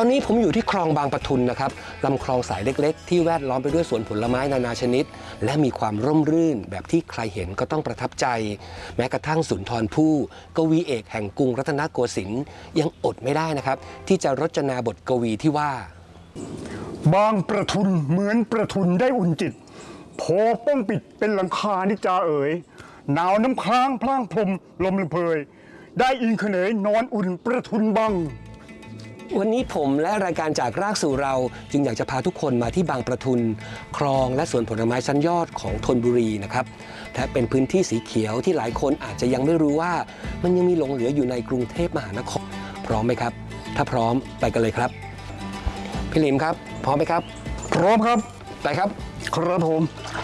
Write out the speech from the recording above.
อนนี้ผมอยู่ที่คลองบางปะทุนนะครับลำคลองสายเล็กๆที่แวดล้อมไปด้วยสวนผลไม้นานาชนิดและมีความร่มรื่นแบบที่ใครเห็นก็ต้องประทับใจแม้กระทั่งสุนทรภู่กวีเอกแห่งกรุงรัตนโกสินทร์ยังอดไม่ได้นะครับที่จะรจนาบทกวีที่ว่าบางประทุนเหมือนประทุนได้อุ่นจิตโผป้องปิดเป็นหลังคานิจาเอ๋ยหนาวน้ำค้างพล่างพรมลมลำเพยได้อิงเขนยนอนอุ่นประทุนบังวันนี้ผมและรายการจากรากสู่เราจึงอยากจะพาทุกคนมาที่บางประทุนคลองและสวนผลไม้ชั้นยอดของธนบุรีนะครับและเป็นพื้นที่สีเขียวที่หลายคนอาจจะยังไม่รู้ว่ามันยังมีหลงเหลืออยู่ในกรุงเทพมหานครพร้อมไหมครับถ้าพร้อมไปกันเลยครับพี่ลิมครับพร้อมไหมครับพร้อมครับไปครับครับผม